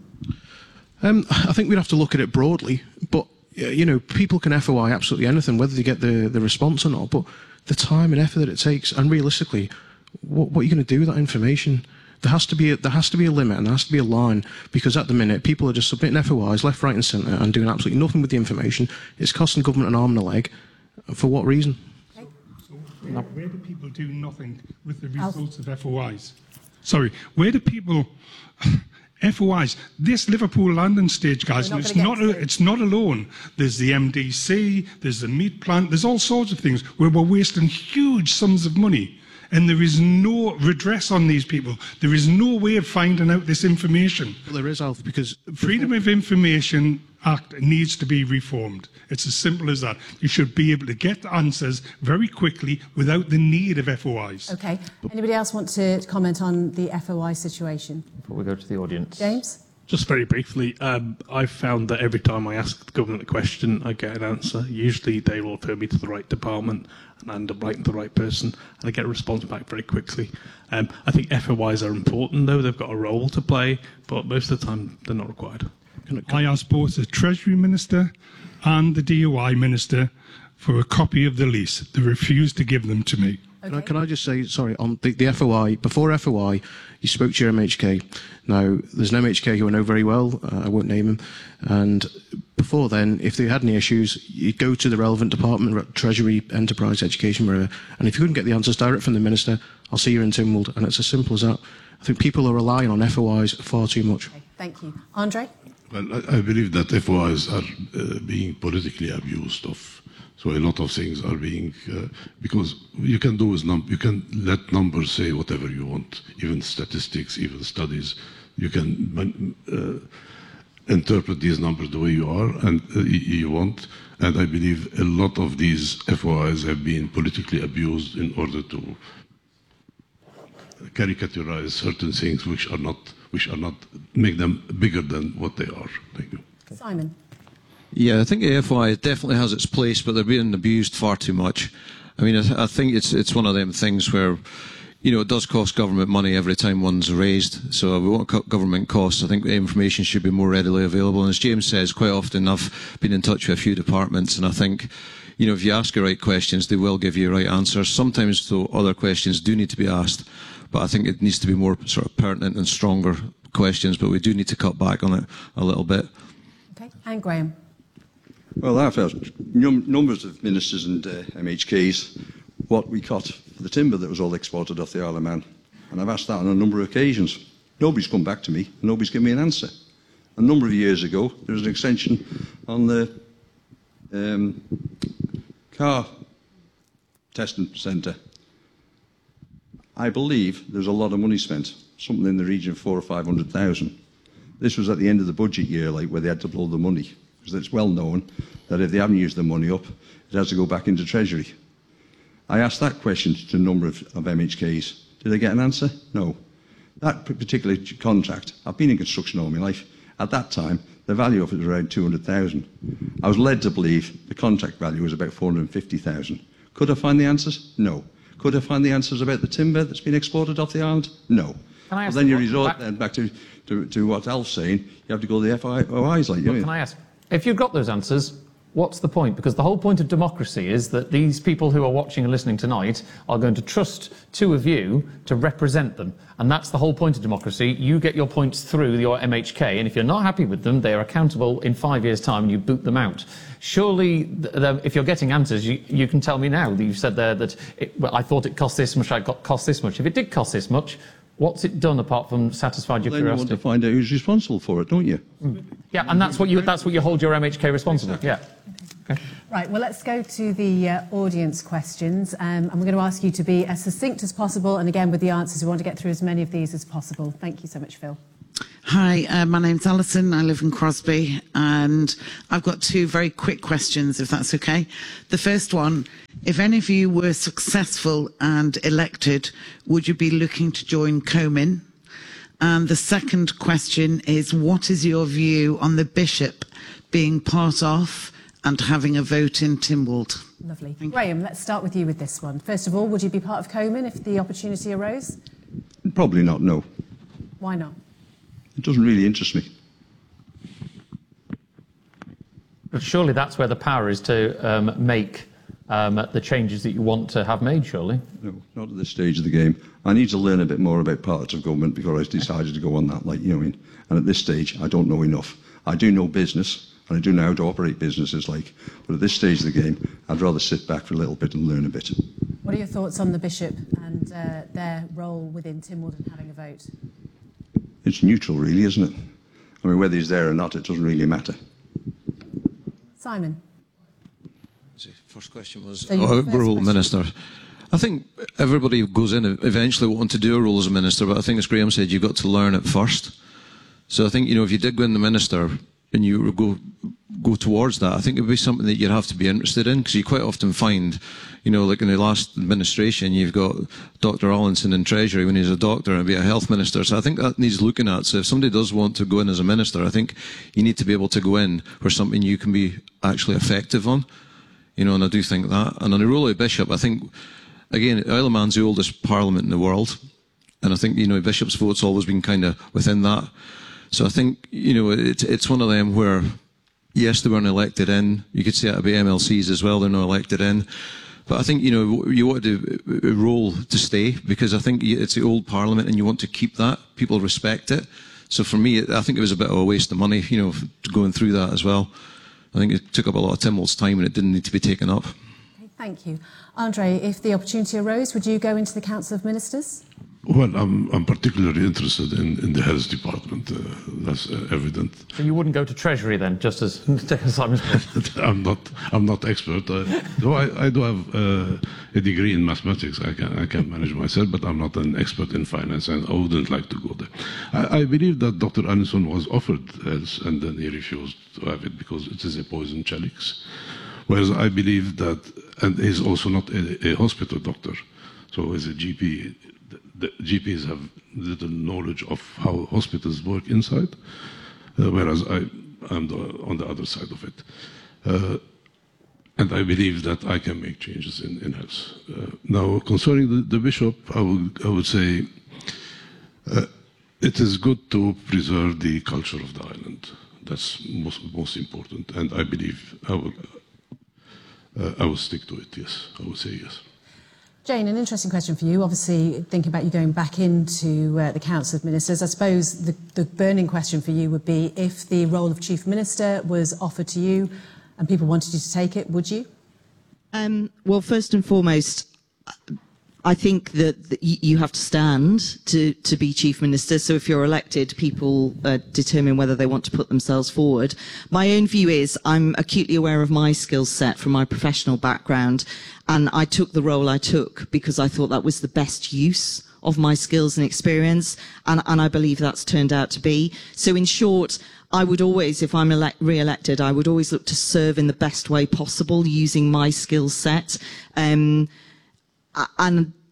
I think we'd have to look at it broadly, but people can FOI absolutely anything, whether they get the response or not. But the time and effort that it takes, and realistically, what are you going to do with that information? There has to be a limit, and there has to be a line, because at the minute people are just submitting FOIs left, right, and centre and doing absolutely nothing with the information. It's costing government an arm and a leg. For what reason? So where do people do nothing with the results of FOIs? Sorry, where do people? FOIs. This Liverpool-London stage, guys, and it's not alone. There's the MDC, there's the meat plant, there's all sorts of things where we're wasting huge sums of money. And there is no redress on these people. There is no way of finding out this information. Well, there is, Alf, because Freedom of Information Act needs to be reformed. It's as simple as that. You should be able to get answers very quickly without the need of FOIs. Okay. Anybody else want to comment on the FOI situation? Before we go to the audience. James? Just very briefly, I've found that every time I ask the government a question, I get an answer. Usually they will refer me to the right department and I end up writing to the right person, and I get a response back very quickly. I think FOIs are important, though. They've got a role to play, but most of the time they're not required. I asked both the Treasury Minister and the DOI Minister for a copy of the lease. They refused to give them to me. Okay. Can I just say, sorry, on the FOI, before FOI, you spoke to your MHK. Now, there's an MHK who I know very well, I won't name him, and before then, if they had any issues, you'd go to the relevant department, Treasury, Enterprise, Education, wherever, and if you couldn't get the answers direct from the Minister, I'll see you in Tynwald, and it's as simple as that. I think people are relying on FOIs far too much. Okay, thank you. Andre? Well, I believe that FOIs are being politically abused of. So a lot of things are being, because you can do with you can let numbers say whatever you want, even statistics, even studies. You can interpret these numbers the way you are and you want. And I believe a lot of these FOIs have been politically abused in order to caricaturize certain things which are not make them bigger than what they are. Thank you. Simon? Yeah, I think AFI definitely has its place, but they're being abused far too much. I mean, I think it's one of them things where, it does cost government money every time one's raised. So we won't cut government costs. I think the information should be more readily available. And as James says, quite often I've been in touch with a few departments, and I think, if you ask the right questions, they will give you right answers. Sometimes, though, other questions do need to be asked, but I think it needs to be more sort of pertinent and stronger questions. But we do need to cut back on it a little bit. Okay, and Graham? Well, I've asked numbers of ministers and MHKs what we got for the timber that was all exported off the Isle of Man. And I've asked that on a number of occasions. Nobody's come back to me. Nobody's given me an answer. A number of years ago, there was an extension on the car testing centre. I believe there's a lot of money spent, something in the region of 400,000 or 500,000. This was at the end of the budget year, where they had to blow the money. Because it's well known that if they haven't used the money up, it has to go back into Treasury. I asked that question to a number of MHKs. Did I get an answer? No. That particular contract, I've been in construction all my life. At that time, the value of it was around 200,000. I was led to believe the contract value was about 450,000. Could I find the answers? No. Could I find the answers about the timber that's been exported off the island? No. Well, then you resort then back to what Alf's saying. You have to go to the FOIs. Can I ask? If you've got those answers, what's the point? Because the whole point of democracy is that these people who are watching and listening tonight are going to trust two of you to represent them. And that's the whole point of democracy. You get your points through your MHK, and if you're not happy with them, they are accountable in 5 years' time and you boot them out. Surely, if you're getting answers, you can tell me now that you've said there that I thought it cost this much, I got cost this much. If it did cost this much, what's it done apart from satisfied your Then curiosity? you want to find out who's responsible for it, don't you? Yeah, and that's what you hold your MHK responsible. Yeah. Okay. Right, well, let's go to the audience questions. And we're going to ask you to be as succinct as possible. And again, with the answers, we want to get through as many of these as possible. Thank you so much, Phil. Hi, my name's Alison. I live in Crosby, and I've got two very quick questions, if that's okay. The first one, if any of you were successful and elected, would you be looking to join Comin? And the second question is, what is your view on the bishop being part of and having a vote in Tynwald? Lovely. Graham, let's start with you with this one. First of all, would you be part of Comin if the opportunity arose? Probably not, no. Why not? It doesn't really interest me. But surely that's where the power is to make the changes that you want to have made, surely? No, not at this stage of the game. I need to learn a bit more about parts of government before I decided to go on that, like, you know what I mean? And at this stage, I don't know enough. I do know business, and I do know how to operate businesses, like, but at this stage of the game, I'd rather sit back for a little bit and learn a bit. What are your thoughts on the bishop and their role within Tynwald and having a vote? It's neutral, really, isn't it? I mean, whether he's there or not, it doesn't really matter. Simon? First question was So your first role question. minister. I think everybody goes in eventually wanting to do a role as a minister, but I think, as Graham said, you've got to learn it first. So I think, you know, if you did go in the minister and you go towards that, I think it would be something that you'd have to be interested in, because you quite often find, you know, like in the last administration, you've got Dr. Allinson in Treasury when he's a doctor and be a health minister. So I think that needs looking at. So if somebody does want to go in as a minister, I think you need to be able to go in for something you can be actually effective on. You know, and I do think that. And on the role of bishop, I think, again, Isle of Man's the oldest parliament in the world. And I think, you know, bishop's vote's always been kind of within that. So I think, you know, it's one of them where, yes, they weren't elected in. You could say it about MLCs as well, they're not elected in. But I think, you know, you want a role to stay, because I think it's the old parliament and you want to keep that. People respect it. So for me, I think it was a bit of a waste of money, you know, going through that as well. I think it took up a lot of Tynwald's time and it didn't need to be taken up. Okay, thank you. Andre, if the opportunity arose, would you go into the Council of Ministers? Well, I'm particularly interested in the health department. That's evident. So you wouldn't go to Treasury then, just as Simon's point? I'm not expert. Though I do have a degree in mathematics. I can manage myself, but I'm not an expert in finance, and I wouldn't like to go there. I believe that Dr. Allinson was offered health, and then he refused to have it because it is a poison chalice. Whereas I believe that, and he's also not a hospital doctor, so as a GP. The GPs have little knowledge of how hospitals work inside, whereas I'm on the other side of it. And I believe that I can make changes in health. Now, concerning the bishop, I would say it is good to preserve the culture of the island. That's most important. And I believe I will stick to it, yes. I would say yes. Jane, an interesting question for you. Obviously, thinking about you going back into the Council of Ministers, I suppose the burning question for you would be, if the role of Chief Minister was offered to you and people wanted you to take it, would you? Well, first and foremost, I think that you have to stand to be Chief Minister. So if you're elected, people determine whether they want to put themselves forward. My own view is I'm acutely aware of my skill set from my professional background, and I took the role I took because I thought that was the best use of my skills and experience, and I believe that's turned out to be. So in short, I would always, if I'm re-elected, I would always look to serve in the best way possible using my skill set. And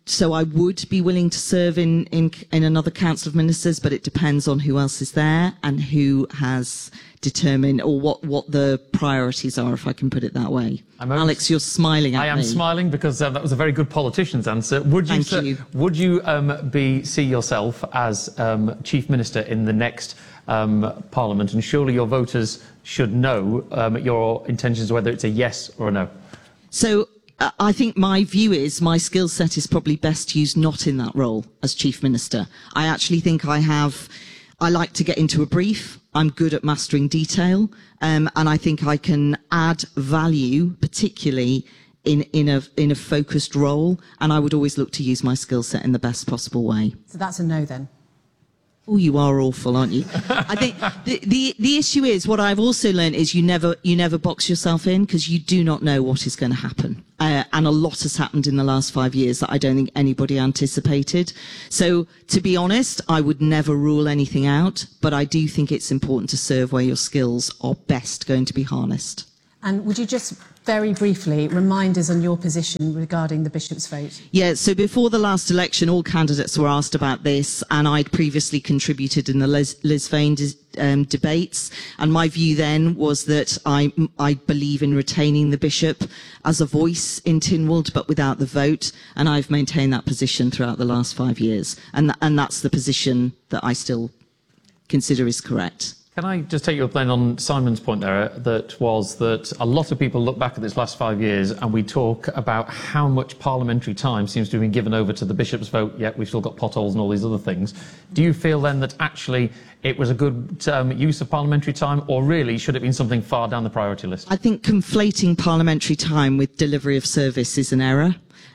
So I would be willing to serve in another council of ministers, but it depends on who else is there and who has determined, or what the priorities are, if I can put it that way. Alex, you're smiling at me. I am smiling because that was a very good politician's answer. Would you, Would you see yourself as Chief Minister in the next Parliament? And surely your voters should know your intentions, whether it's a yes or a no. So I think my view is my skill set is probably best used not in that role as Chief Minister. I actually think I like to get into a brief. I'm good at mastering detail. And I think I can add value, particularly in a focused role. And I would always look to use my skill set in the best possible way. So that's a no then? Oh, you are awful, aren't you? I think the issue is, what I've also learned is you never box yourself in, because you do not know what is going to happen. And a lot has happened in the last 5 years that I don't think anybody anticipated. So, to be honest, I would never rule anything out, but I do think it's important to serve where your skills are best going to be harnessed. And would you just very briefly remind us on your position regarding the Bishop's vote? Yeah, so before the last election, all candidates were asked about this, and I'd previously contributed in the Liz Vane debates. And my view then was that I believe in retaining the Bishop as a voice in Tynwald, but without the vote. And I've maintained that position throughout the last 5 years. And that's the position that I still consider is correct. Can I just take your plan on Simon's point there, that was that a lot of people look back at this last 5 years and we talk about how much parliamentary time seems to have been given over to the Bishop's vote, yet we've still got potholes and all these other things. Do you feel then that actually it was a good use of parliamentary time, or really should it have been something far down the priority list? I think conflating parliamentary time with delivery of service is an error.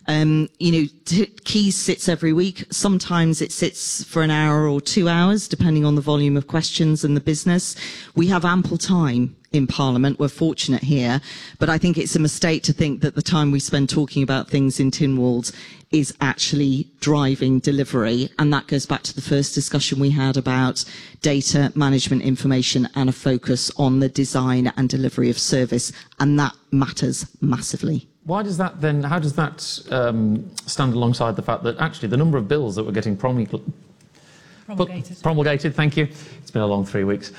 Keys sits every week. Sometimes it sits for an hour or 2 hours, depending on the volume of questions and the business. We have ample time in Parliament. We're fortunate here. But I think it's a mistake to think that the time we spend talking about things in Tynwald is actually driving delivery. And that goes back to the first discussion we had about data management information and a focus on the design and delivery of service. And that matters massively. Why does that then, how does that stand alongside the fact that actually the number of bills that were getting promulgated, thank you, it's been a long 3 weeks,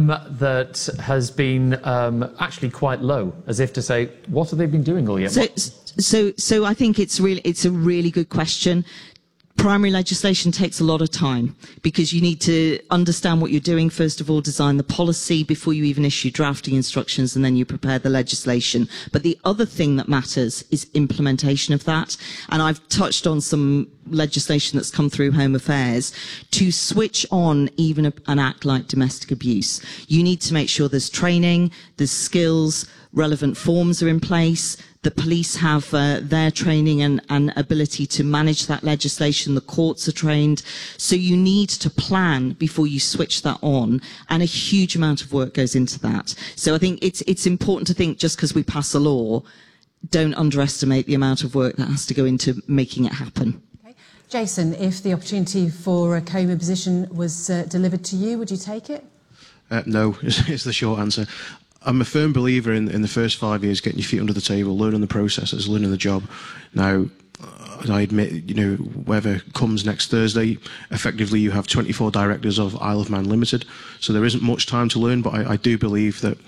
that has been actually quite low, as if to say, what have they been doing all year? So I think it's a really good question. Primary legislation takes a lot of time, because you need to understand what you're doing. First of all, design the policy before you even issue drafting instructions, and then you prepare the legislation. But the other thing that matters is implementation of that. And I've touched on some legislation that's come through Home Affairs. To switch on even an act like domestic abuse, you need to make sure there's training, there's skills, relevant forms are in place. The police have their training and ability to manage that legislation. The courts are trained. So you need to plan before you switch that on. And a huge amount of work goes into that. So I think it's important to think, just because we pass a law, don't underestimate the amount of work that has to go into making it happen. Okay. Jason, if the opportunity for a Coma position was delivered to you, would you take it? No, is the short answer. I'm a firm believer in the first 5 years getting your feet under the table, learning the processes, learning the job. Now, I admit, whoever comes next Thursday, effectively you have 24 directors of Isle of Man Limited, so there isn't much time to learn, but I do believe that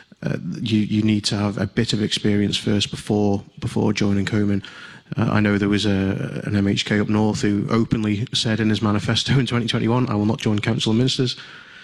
you need to have a bit of experience first before joining Coman. I know there was an MHK up north who openly said in his manifesto in 2021, I will not join Council of Ministers.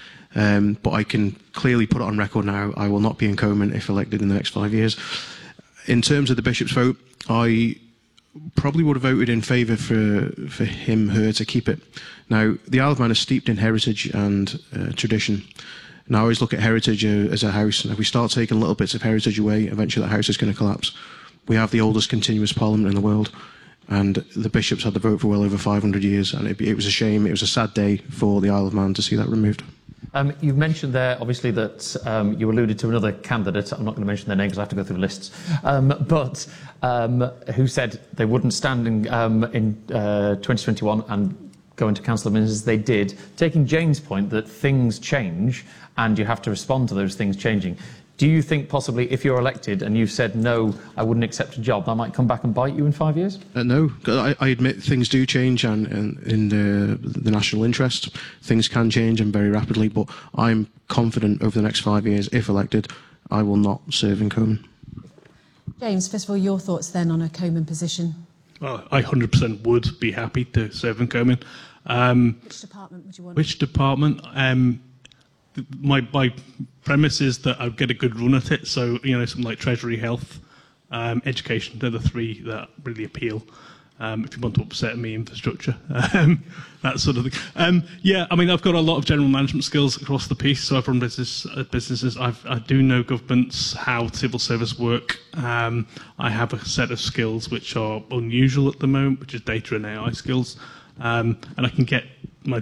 But I can clearly put it on record now, I will not be in Coman if elected in the next 5 years. In terms of the Bishop's vote, I probably would have voted in favour for her to keep it. Now, the Isle of Man is steeped in heritage and tradition. And I always look at heritage as a house, and if we start taking little bits of heritage away, eventually that house is going to collapse. We have the oldest continuous parliament in the world, and the Bishops had the vote for well over 500 years, and it was a shame, it was a sad day for the Isle of Man to see that removed. You've mentioned there, obviously, that you alluded to another candidate. I'm not going to mention their name because I have to go through the lists. But who said they wouldn't stand in 2021 and go into Council of Ministers. They did. Taking Jane's point that things change and you have to respond to those things changing. Do you think possibly if you're elected and you've said, no, I wouldn't accept a job, that might come back and bite you in 5 years? No, I admit things do change, and in the national interest, things can change and very rapidly, but I'm confident over the next 5 years, if elected, I will not serve in Comyn. James, first of all, your thoughts then on a Comyn position? Well, I 100% would be happy to serve in Comyn. Which department would you want? Which department? My premise is that I'd get a good run at it. So, something like Treasury, Health, Education, they're the three that really appeal. If you want to upset me, infrastructure, that sort of thing. I've got a lot of general management skills across the piece. So I've run businesses. I do know governments, how civil service work. I have a set of skills which are unusual at the moment, which is data and AI skills. And I can get my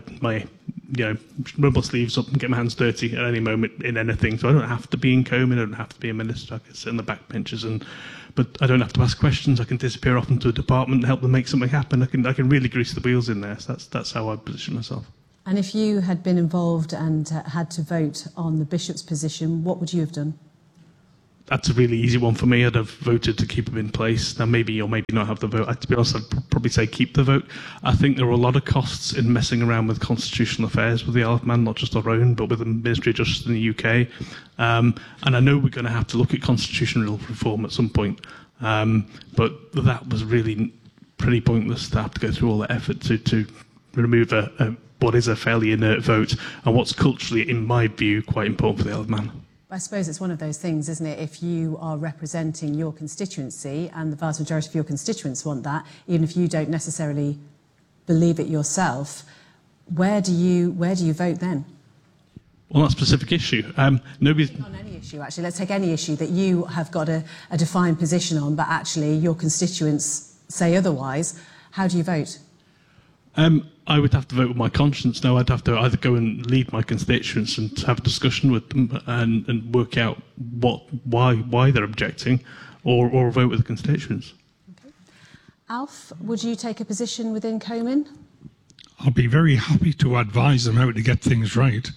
roll my sleeves up and get my hands dirty at any moment in anything. So I don't have to be in Comyn, I don't have to be a minister. I can sit in the back benches, but I don't have to ask questions. I can disappear off into a department and help them make something happen. I can really grease the wheels in there. So that's how I position myself. And if you had been involved and had to vote on the Bishop's position, what would you have done? That's a really easy one for me. I'd have voted to keep him in place. Now, maybe or maybe not have the vote. To be honest, I'd probably say keep the vote. I think there are a lot of costs in messing around with constitutional affairs with the Isle of Man, not just our own, but with the Ministry of Justice in the UK. And I know we're going to have to look at constitutional reform at some point. But that was really pretty pointless to have to go through all that effort to remove what is a fairly inert vote and what's culturally, in my view, quite important for the Isle of Man. I suppose it's one of those things, isn't it? If you are representing your constituency and the vast majority of your constituents want that, even if you don't necessarily believe it yourself, where do you vote then? On that specific issue, nobody's... On any issue, actually. Let's take any issue that you have got a defined position on, but actually your constituents say otherwise. How do you vote? I would have to vote with my conscience. No, I'd have to either go and lead my constituents and have a discussion with them and work out why they're objecting, or vote with the constituents. Okay. Alf, would you take a position within Comyn? I'll be very happy to advise them how to get things right.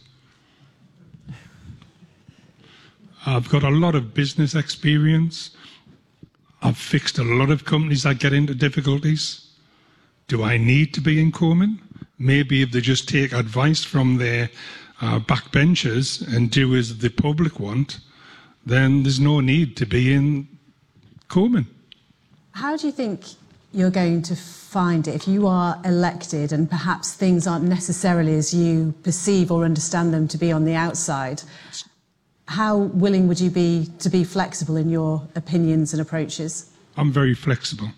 I've got a lot of business experience. I've fixed a lot of companies that get into difficulties. Do I need to be in Comyn? Maybe if they just take advice from their backbenchers and do as the public want, then there's no need to be in Comyn. How do you think you're going to find it if you are elected and perhaps things aren't necessarily as you perceive or understand them to be on the outside? How willing would you be to be flexible in your opinions and approaches? I'm very flexible.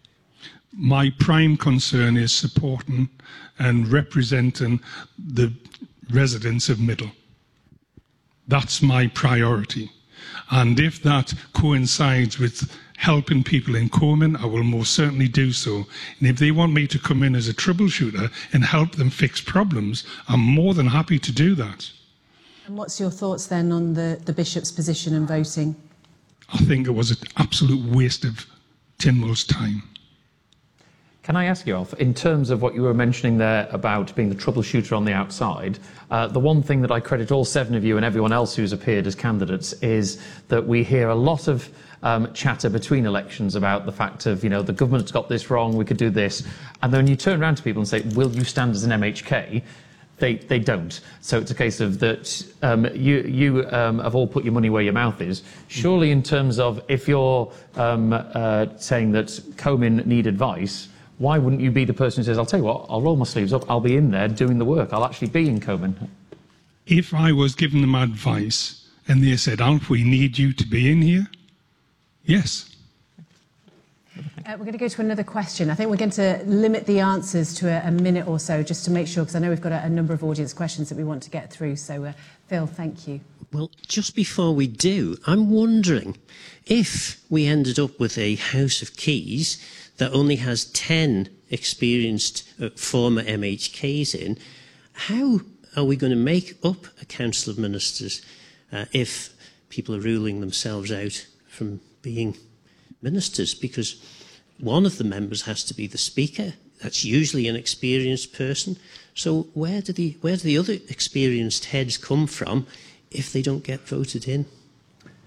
My prime concern is supporting and representing the residents of Middle. That's my priority. And if that coincides with helping people in Comyn, I will most certainly do so. And if they want me to come in as a troubleshooter and help them fix problems, I'm more than happy to do that. And what's your thoughts then on the Bishop's position and voting? I think it was an absolute waste of Tynwald's time. Can I ask you, Alf, in terms of what you were mentioning there about being the troubleshooter on the outside, the one thing that I credit all 7 of you and everyone else who's appeared as candidates is that we hear a lot of chatter between elections about the fact of, the government's got this wrong, we could do this. And then when you turn around to people and say, will you stand as an MHK? They don't. So it's a case of that you have all put your money where your mouth is. Surely in terms of if you're saying that Comyn need advice, why wouldn't you be the person who says, I'll tell you what, I'll roll my sleeves up, I'll be in there doing the work, I'll actually be in Comyn? If I was giving them advice and they said, Alf, we need you to be in here, yes. We're going to go to another question. I think we're going to limit the answers to a minute or so, just to make sure, because I know we've got a number of audience questions that we want to get through. So, Phil, thank you. Well, just before we do, I'm wondering if we ended up with a House of Keys that only has 10 experienced former MHKs in, how are we going to make up a Council of Ministers if people are ruling themselves out from being ministers? Because one of the members has to be the Speaker. That's usually an experienced person. So where do the other experienced heads come from if they don't get voted in?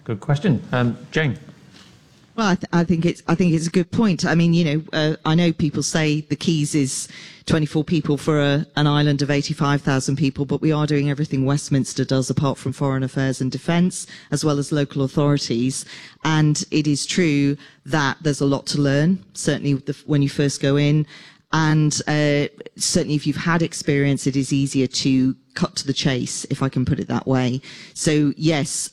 Good question. Jane? Well, I think it's a good point. I mean, I know people say the Keys is 24 people for an island of 85,000 people, but we are doing everything Westminster does apart from Foreign Affairs and Defence, as well as local authorities. And it is true that there's a lot to learn, certainly when you first go in. And certainly if you've had experience, it is easier to cut to the chase, if I can put it that way. So yes,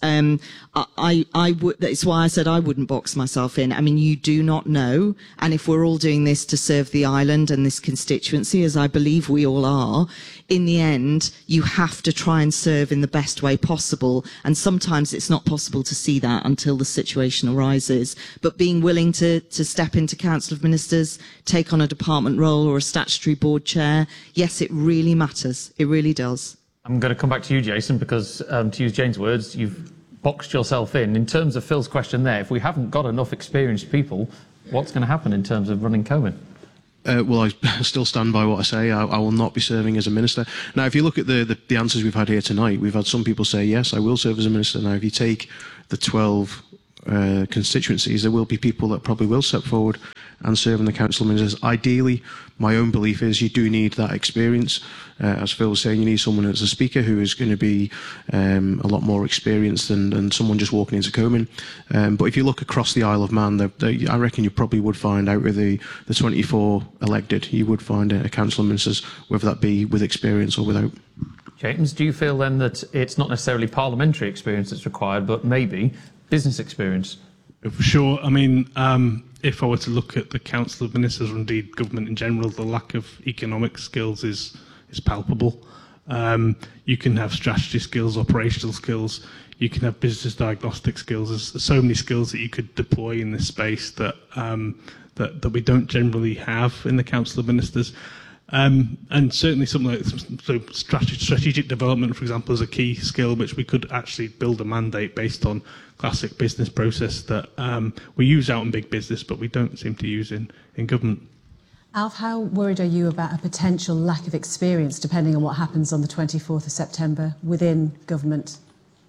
I would. That's why I said I wouldn't box myself in. I mean, you do not know, and if we're all doing this to serve the island and this constituency, as I believe we all are, in the end, you have to try and serve in the best way possible. And sometimes it's not possible to see that until the situation arises. But being willing to step into Council of Ministers, take on a department role or a statutory board chair, yes, it really matters. It really does. I'm going to come back to you, Jason, because to use Jane's words, you've boxed yourself in. In terms of Phil's question there, if we haven't got enough experienced people, what's going to happen in terms of running Coman? Well, I still stand by what I say. I will not be serving as a minister. Now, if you look at the answers we've had here tonight, we've had some people say, yes, I will serve as a minister. Now, if you take the 12 constituencies, there will be people that probably will step forward and serve in the Council of Ministers. Ideally, my own belief is you do need that experience. As Phil was saying, you need someone as a speaker who is going to be a lot more experienced than someone just walking into Coman. But if you look across the Isle of Man, I reckon you probably would find out with the 24 elected, you would find a Council of Ministers, whether that be with experience or without. James, do you feel then that it's not necessarily parliamentary experience that's required, but maybe business experience? For sure. I mean, if I were to look at the Council of Ministers, or indeed government in general, the lack of economic skills is palpable. You can have strategy skills, operational skills, you can have business diagnostic skills. There's so many skills that you could deploy in this space that that we don't generally have in the Council of Ministers. And certainly something like strategic development, for example, is a key skill which we could actually build a mandate based on classic business process that we use out in big business, but we don't seem to use in government. Alf, how worried are you about a potential lack of experience, depending on what happens on the 24th of September within government?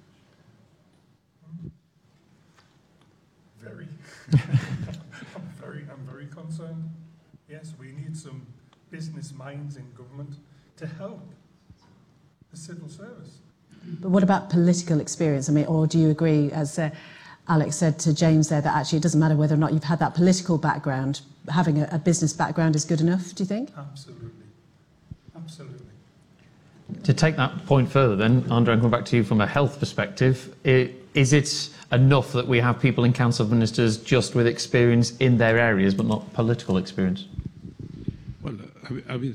Very. I'm very concerned. Yes, we need some business minds in government to help the civil service. But what about political experience? I mean, or do you agree, as Alex said to James there, that actually it doesn't matter whether or not you've had that political background, having a business background is good enough, do you think? Absolutely. Absolutely. To take that point further then, Andre, I'm coming back to you from a health perspective. Is it enough that we have people in Council of Ministers just with experience in their areas, but not political experience? Well, I mean,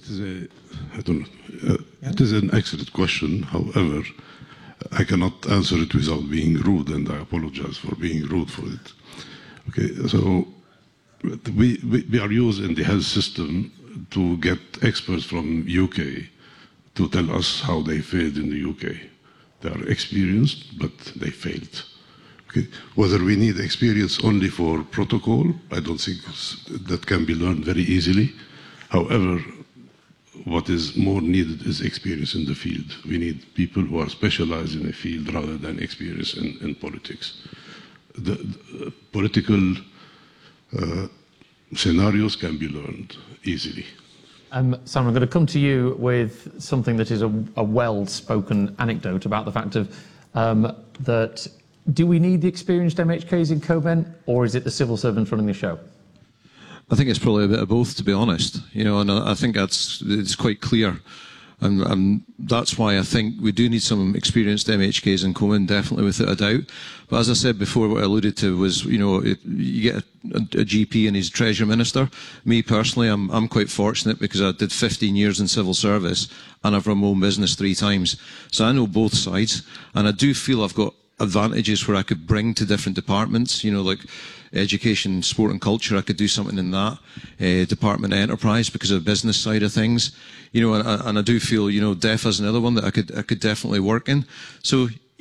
it is an excellent question. However, I cannot answer it without being rude, and I apologize for being rude for it. Okay, so we are used in the health system to get experts from UK to tell us how they failed in the UK. They are experienced, but they failed. Okay. Whether we need experience only for protocol, I don't think that can be learned very easily. However, what is more needed is experience in the field. We need people who are specialized in a field rather than experience in politics. The political scenarios can be learned easily. Sam, I'm going to come to you with something that is a well-spoken anecdote about the fact of that do we need the experienced MHKs in Coben, or is it the civil servants running the show? I think it's probably a bit of both, to be honest. You know, and I think it's quite clear, and that's why I think we do need some experienced MHKs in Coman, definitely, without a doubt. But as I said before, what I alluded to was, you know, you get a GP and he's Treasury Minister. Me personally, I'm quite fortunate because I did 15 years in civil service and I've run my own business 3 times, so I know both sides, and I do feel I've got advantages where I could bring to different departments, you know, like education, sport and culture. I could do something in that department of enterprise because of the business side of things, you know, and I do feel, you know, DEF is another one that I could definitely work in. So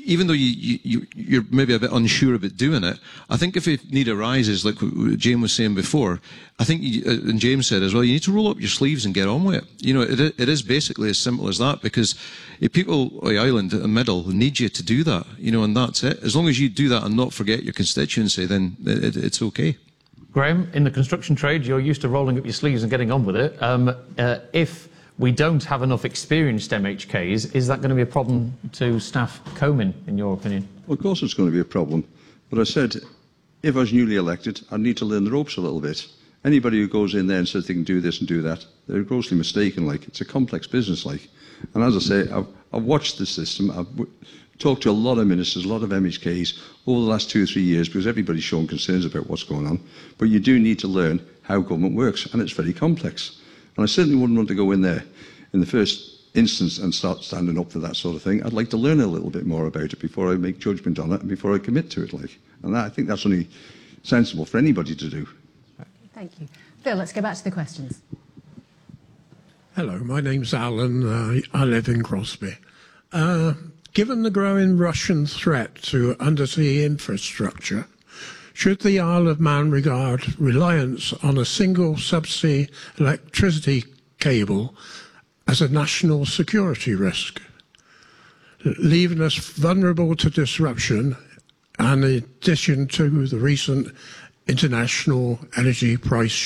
even though you're maybe a bit unsure about doing it, I think if a need arises, like what James was saying before, I think, and James said as well, you need to roll up your sleeves and get on with it. You know, it is basically as simple as that, because if people on the island in the middle need you to do that, you know, and that's it. As long as you do that and not forget your constituency, then it's okay. Graham, in the construction trade, you're used to rolling up your sleeves and getting on with it. If we don't have enough experienced MHKs, is that going to be a problem to staff Comyn, in your opinion? Well, of course it's going to be a problem. But I said, if I was newly elected, I'd need to learn the ropes a little bit. Anybody who goes in there and says they can do this and do that, they're grossly mistaken. Like, it's a complex business, like. And as I say, I've watched the system. I've talked to a lot of ministers, a lot of MHKs over the last 2 or 3 years, because everybody's shown concerns about what's going on. But you do need to learn how government works, and it's very complex. And I certainly wouldn't want to go in there in the first instance and start standing up for that sort of thing. I'd like to learn a little bit more about it before I make judgment on it and before I commit to it. Like. And I think that's only sensible for anybody to do. Thank you. Phil, let's go back to the questions. Hello, my name's Alan. I live in Crosby. Given the growing Russian threat to undersea infrastructure, should the Isle of Man regard reliance on a single subsea electricity cable as a national security risk, leaving us vulnerable to disruption, and in addition to the recent international energy price